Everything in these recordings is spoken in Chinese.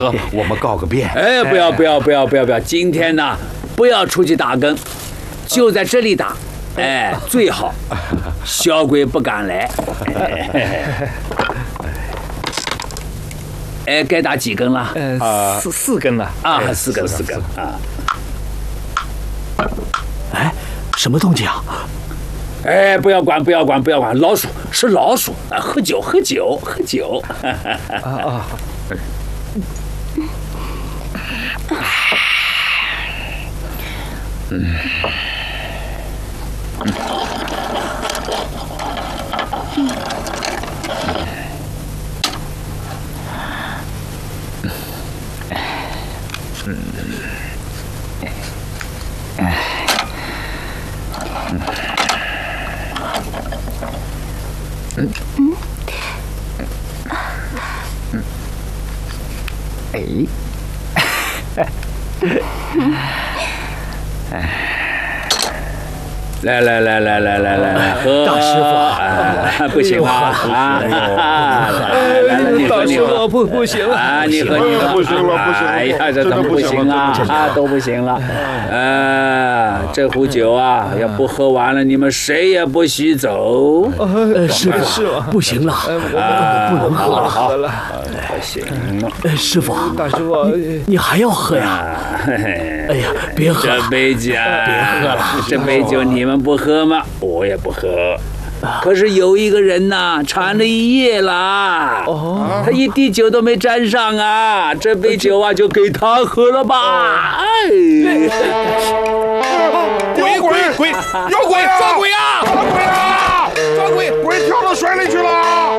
我们告个别。 哎，不要！今天呢，不要出去打更，就在这里打。哎，最好小鬼不敢来。哎，该打几根了？ 四根了。 啊，四根啊！ 哎，什么动静啊？ 哎，不要管，老鼠是老鼠啊！喝酒。来，喝！ 大师傅，不行了啊！你喝， 不行了啊！你喝， 不行了！ 哎呀，这怎么不行啊？都不行了！这壶酒啊，要不喝完了，你们谁也不许走。 师傅，不行了，不能喝了。 不行了， 师傅， 大师傅， 你还要喝呀？哎呀，别喝了， 这杯酒，别喝了，这杯酒你们不喝吗？我也不喝。可是有一个人呐，馋了一夜了，他一滴酒都没沾上啊，这杯酒啊就给他喝了吧。哎， 鬼！有鬼啊！ 抓鬼啊！ 抓鬼！鬼跳到水里去了！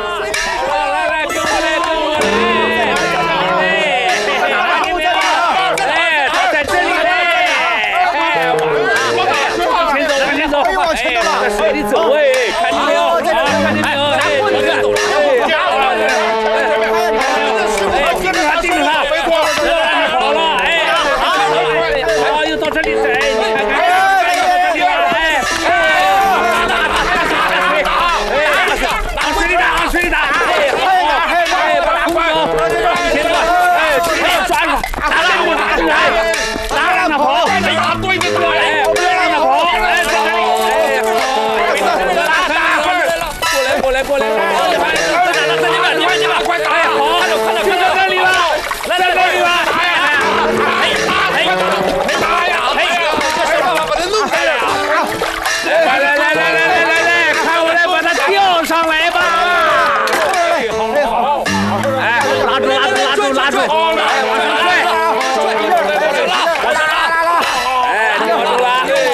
水里走哎，看见没有？看见没有？盯着他，好了，哎，又到这里来，你看看，往水里打，把他关了，抓住，打让他跑，对着他，过来！你把快打呀！好，就在这里了，来这里了！打呀！把他弄开呀！来，看我来把他吊上来吧！好，哎，拉住！哎，往上拽！哎，吊住了！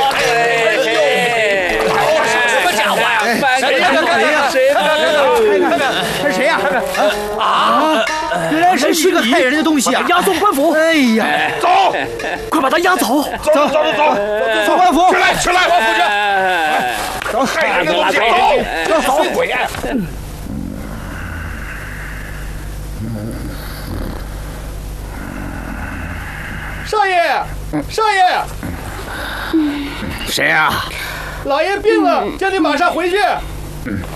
什么家伙呀？ 这是谁呀？原来是个害人的东西啊！押送官府！哎呀， 走， 快把他押走！ 走， 送官府！ 去来，官府去！走，害人的东西，走，鬼！ 少爷， 谁呀？ 老爷病了，叫你马上回去。